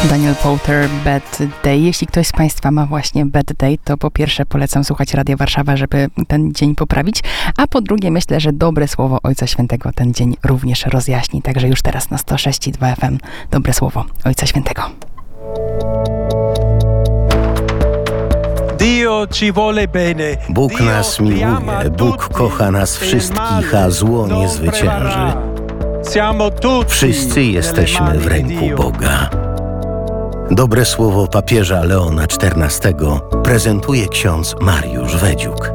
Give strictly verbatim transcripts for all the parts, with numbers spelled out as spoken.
Daniel Powter, Bad Day. Jeśli ktoś z Państwa ma właśnie Bad Day, to po pierwsze polecam słuchać Radia Warszawa, żeby ten dzień poprawić, a po drugie myślę, że dobre słowo Ojca Świętego ten dzień również rozjaśni. Także już teraz na sto sześć i dwa F M dobre słowo Ojca Świętego. Bóg nas miłuje, Bóg kocha nas wszystkich, a zło nie zwycięży. Wszyscy jesteśmy w ręku Boga. Dobre słowo papieża Leona czternastego prezentuje ksiądz Mariusz Wedziuk.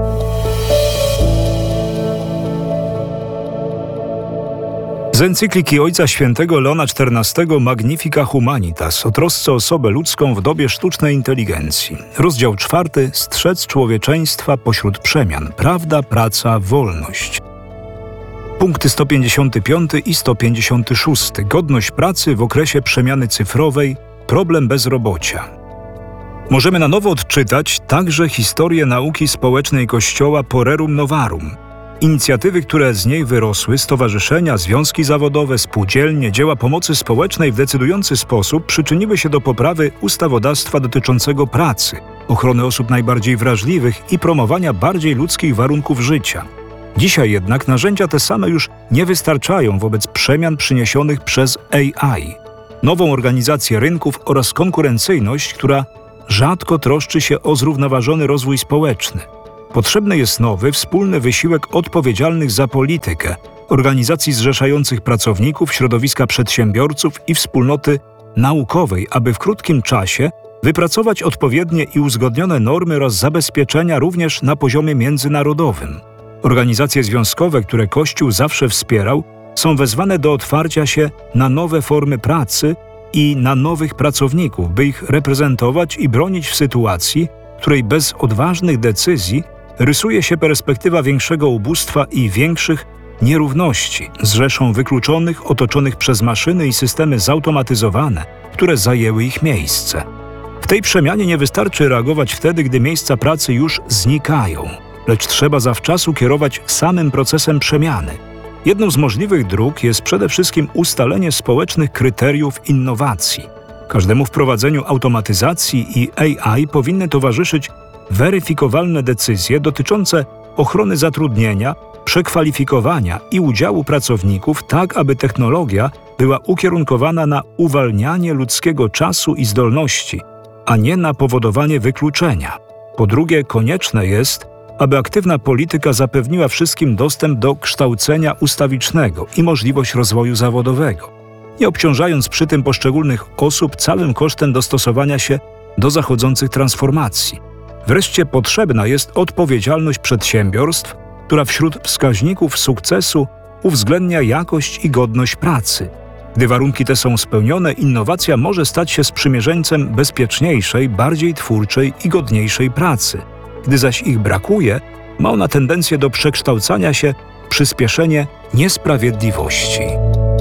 Z encykliki Ojca Świętego Leona czternastego Magnifica Humanitas o trosce o osobę ludzką w dobie sztucznej inteligencji. Rozdział czwarty. Strzec człowieczeństwa pośród przemian. Prawda, praca, wolność. Punkty sto pięćdziesiąty piąty i sto pięćdziesiąty szósty. Godność pracy w okresie przemiany cyfrowej. Problem bezrobocia. Możemy na nowo odczytać także historię nauki społecznej Kościoła po Rerum Novarum. Inicjatywy, które z niej wyrosły, stowarzyszenia, związki zawodowe, spółdzielnie, dzieła pomocy społecznej w decydujący sposób przyczyniły się do poprawy ustawodawstwa dotyczącego pracy, ochrony osób najbardziej wrażliwych i promowania bardziej ludzkich warunków życia. Dzisiaj jednak narzędzia te same już nie wystarczają wobec przemian przyniesionych przez A I. Nową organizację rynków oraz konkurencyjność, która rzadko troszczy się o zrównoważony rozwój społeczny. Potrzebny jest nowy, wspólny wysiłek odpowiedzialnych za politykę, organizacji zrzeszających pracowników, środowiska przedsiębiorców i wspólnoty naukowej, aby w krótkim czasie wypracować odpowiednie i uzgodnione normy oraz zabezpieczenia również na poziomie międzynarodowym. Organizacje związkowe, które Kościół zawsze wspierał, są wezwane do otwarcia się na nowe formy pracy i na nowych pracowników, by ich reprezentować i bronić w sytuacji, w której bez odważnych decyzji rysuje się perspektywa większego ubóstwa i większych nierówności z rzeszą wykluczonych, otoczonych przez maszyny i systemy zautomatyzowane, które zajęły ich miejsce. W tej przemianie nie wystarczy reagować wtedy, gdy miejsca pracy już znikają, lecz trzeba zawczasu kierować samym procesem przemiany. Jedną z możliwych dróg jest przede wszystkim ustalenie społecznych kryteriów innowacji. Każdemu wprowadzeniu automatyzacji i A I powinny towarzyszyć weryfikowalne decyzje dotyczące ochrony zatrudnienia, przekwalifikowania i udziału pracowników, tak aby technologia była ukierunkowana na uwalnianie ludzkiego czasu i zdolności, a nie na powodowanie wykluczenia. Po drugie, konieczne jest, aby aktywna polityka zapewniła wszystkim dostęp do kształcenia ustawicznego i możliwość rozwoju zawodowego, nie obciążając przy tym poszczególnych osób całym kosztem dostosowania się do zachodzących transformacji. Wreszcie potrzebna jest odpowiedzialność przedsiębiorstw, która wśród wskaźników sukcesu uwzględnia jakość i godność pracy. Gdy warunki te są spełnione, innowacja może stać się sprzymierzeńcem bezpieczniejszej, bardziej twórczej i godniejszej pracy. Gdy zaś ich brakuje, ma ona tendencję do przekształcania się w przyspieszenie niesprawiedliwości.